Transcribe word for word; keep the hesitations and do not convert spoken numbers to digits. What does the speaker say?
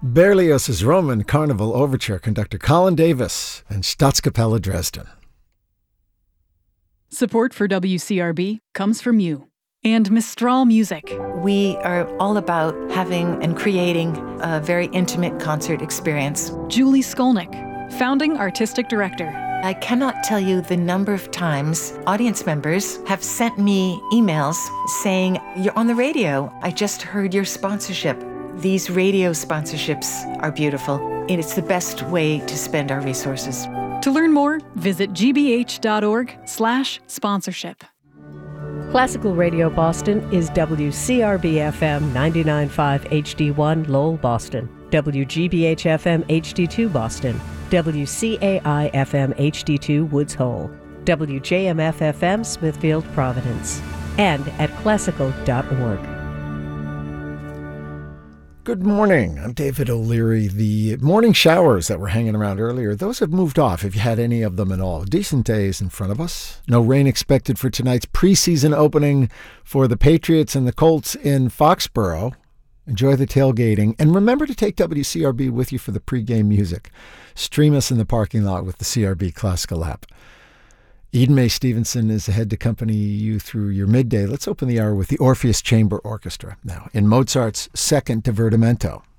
Berlioz's Roman Carnival Overture, conductor Colin Davis and Staatskapelle Dresden. Support for W C R B comes from you and Mistral Music. We are all about having and creating a very intimate concert experience. Julie Skolnick, founding artistic director. I cannot tell you the number of times audience members have sent me emails saying, "You're on the radio. I just heard your sponsorship." These radio sponsorships are beautiful, and it's the best way to spend our resources. To learn more, visit gbh.org slash sponsorship. Classical Radio Boston is W C R B F M ninety-nine point five H D one Lowell, Boston, W G B H F M H D two Boston, W C A I F M H D two Woods Hole, W J M F F M Smithfield, Providence, and at classical dot org. Good morning. I'm David O'Leary. The morning showers that were hanging around earlier, those have moved off if you had any of them at all. Decent days in front of us. No rain expected for tonight's preseason opening for the Patriots and the Colts in Foxborough. Enjoy the tailgating. And remember to take W C R B with you for the pregame music. Stream us in the parking lot with the C R B Classical app. Eden May Stevenson is ahead to accompany you through your midday. Let's open the hour with the Orpheus Chamber Orchestra now in Mozart's Second Divertimento.